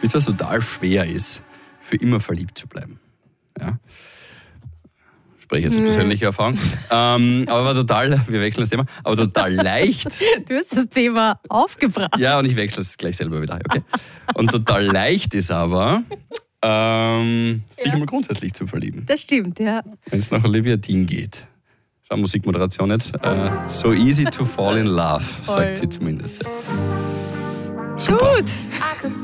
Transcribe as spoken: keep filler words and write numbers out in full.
Wisst ihr, was total schwer ist, für immer verliebt zu bleiben? Ja. Spreche jetzt aus persönlicher Erfahrung. ähm, aber war total, wir wechseln das Thema, aber total leicht. Du hast das Thema aufgebracht. Ja, und ich wechsle es gleich selber wieder, okay? Und total leicht ist aber, ähm, sich Ja. immer grundsätzlich zu verlieben. Das stimmt, ja. Wenn es nach Olivia Dean geht. Das war Musikmoderation jetzt. Äh, so easy to fall in love, Voll. sagt sie zumindest. Ja. Super. Gut.